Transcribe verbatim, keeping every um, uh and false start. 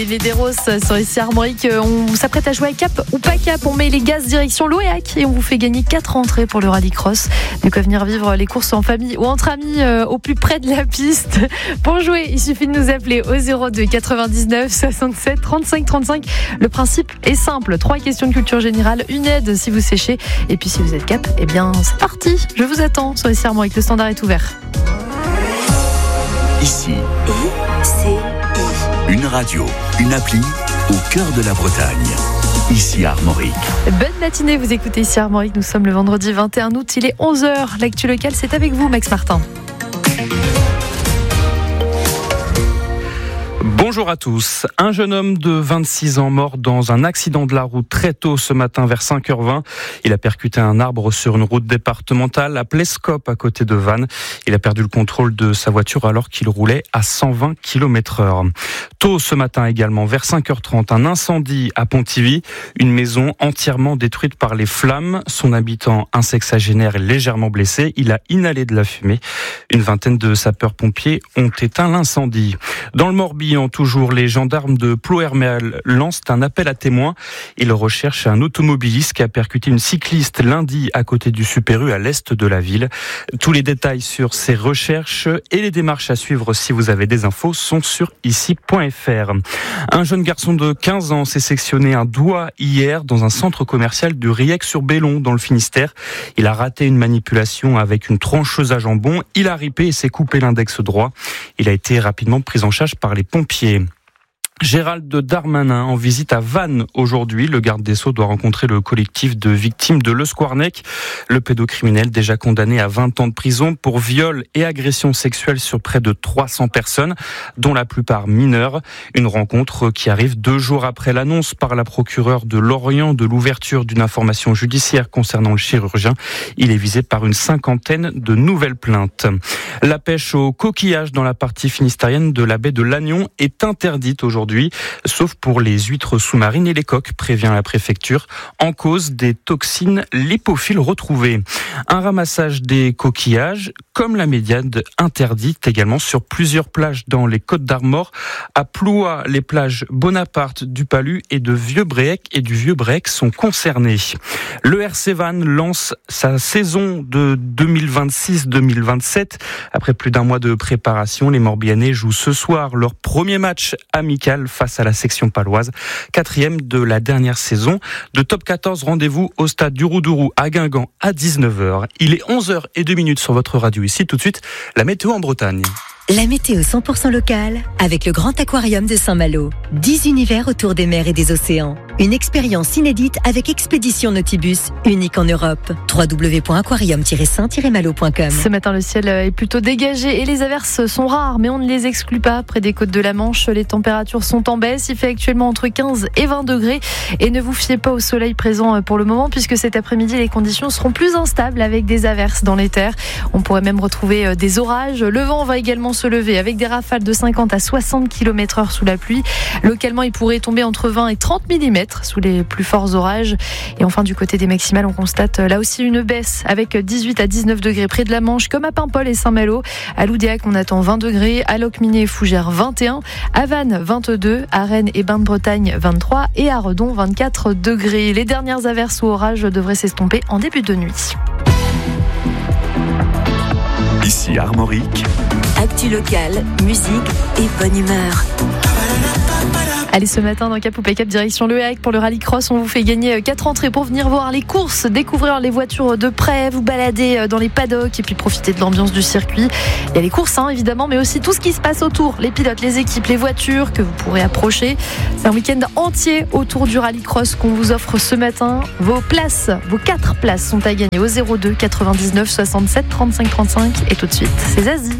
Les Déros sur ici Armorique, on s'apprête à jouer à cap ou pas cap. On met les gaz direction l'Oéac et on vous fait gagner quatre entrées pour le rallycross. De quoi venir vivre les courses en famille ou entre amis euh, au plus près de la piste. Pour jouer, il suffit de nous appeler au zéro deux quatre-vingt-dix-neuf soixante-sept trente-cinq trente-cinq. Le principe est simple. Trois questions de culture générale, une aide si vous séchez. Et puis si vous êtes cap, eh bien c'est parti. Je vous attends sur ici Armorique. Le standard est ouvert. Ici, I C I. Une radio, une appli au cœur de la Bretagne. Ici Armorique. Bonne matinée, vous écoutez ici Armorique. Nous sommes le vendredi vingt et un août, il est onze heures. L'actu locale, c'est avec vous, Max Martin. Bonjour à tous. Un jeune homme de vingt-six ans mort dans un accident de la route très tôt ce matin vers cinq heures vingt. Il a percuté un arbre sur une route départementale à Plescope à côté de Vannes. Il a perdu le contrôle de sa voiture alors qu'il roulait à cent vingt kilomètres heure. Tôt ce matin également vers cinq heures trente, un incendie à Pontivy. Une maison entièrement détruite par les flammes. Son habitant, un sexagénaire, est légèrement blessé. Il a inhalé de la fumée. Une vingtaine de sapeurs-pompiers ont éteint l'incendie. Dans le Morbihan, toujours, les gendarmes de Ploërmel lancent un appel à témoins. Ils recherchent un automobiliste qui a percuté une cycliste lundi à côté du Super U à l'est de la ville. Tous les détails sur ces recherches et les démarches à suivre si vous avez des infos sont sur ici point f r. Un jeune garçon de quinze ans s'est sectionné un doigt hier dans un centre commercial de Riec-sur-Bellon dans le Finistère. Il a raté une manipulation avec une trancheuse à jambon. Il a ripé et s'est coupé l'index droit. Il a été rapidement pris en charge par les pompiers. Gérald Darmanin en visite à Vannes aujourd'hui. Le garde des Sceaux doit rencontrer le collectif de victimes de l'Eusquarnec. Le pédocriminel déjà condamné à vingt ans de prison pour viol et agression sexuelle sur près de trois cents personnes, dont la plupart mineures. Une rencontre qui arrive deux jours après l'annonce par la procureure de Lorient de l'ouverture d'une information judiciaire concernant le chirurgien. Il est visé par une cinquantaine de nouvelles plaintes. La pêche au coquillage dans la partie finistérienne de la baie de Lannion est interdite aujourd'hui, sauf pour les huîtres sous-marines et les coques, prévient la préfecture, en cause des toxines lipophiles retrouvées. Un ramassage des coquillages, comme la médiade, interdite également sur plusieurs plages dans les Côtes d'Armor. À Plouat, les plages Bonaparte, du Palu et de Vieux-Bréhec et du Vieux-Bréhec sont concernées. Le R C Vannes lance sa saison de deux mille vingt-six deux mille vingt-sept. Après plus d'un mois de préparation, les Morbihanais jouent ce soir leur premier match amical face à la section paloise, quatrième de la dernière saison. De top quatorze, rendez-vous au stade du Roudourou à Guingamp à dix-neuf heures. Il est onze heures zéro deux sur votre radio ici. Tout de suite, la météo en Bretagne. La météo cent pour cent locale avec le Grand Aquarium de Saint-Malo. dix univers autour des mers et des océans. Une expérience inédite avec Expédition Nautibus, unique en Europe. w w w point aquarium tiret saint tiret malo point com. Ce matin, le ciel est plutôt dégagé et les averses sont rares, mais on ne les exclut pas. Près des côtes de la Manche, les températures sont en baisse. Il fait actuellement entre quinze et vingt degrés. Et ne vous fiez pas au soleil présent pour le moment, puisque cet après-midi, les conditions seront plus instables avec des averses dans les terres. On pourrait même retrouver des orages. Le vent va également se lever avec des rafales de cinquante à soixante kilomètres heure sous la pluie. Localement, il pourrait tomber entre vingt et trente millimètres sous les plus forts orages. Et enfin, du côté des maximales, on constate là aussi une baisse avec dix-huit à dix-neuf degrés près de la Manche, comme à Paimpol et Saint-Malo. À Loudéac, on attend vingt degrés. À Locminé et Fougères, vingt et un. À Vannes, vingt-deux. À Rennes et Bain-de-Bretagne, vingt-trois. Et à Redon, vingt-quatre degrés. Les dernières averses ou orages devraient s'estomper en début de nuit. Ici Armorique. Actu locale, musique et bonne humeur. Allez, ce matin dans Cap ou pas Cap direction l'Oéac pour le rallycross, on vous fait gagner quatre entrées pour venir voir les courses, découvrir les voitures de près, vous balader dans les paddocks et puis profiter de l'ambiance du circuit. Il y a les courses hein, évidemment, mais aussi tout ce qui se passe autour, les pilotes, les équipes, les voitures que vous pourrez approcher. C'est un week-end entier autour du rallycross qu'on vous offre ce matin. Vos places, vos quatre places sont à gagner au zéro deux quatre-vingt-dix-neuf soixante-sept trente-cinq trente-cinq et tout de suite, c'est Zazie.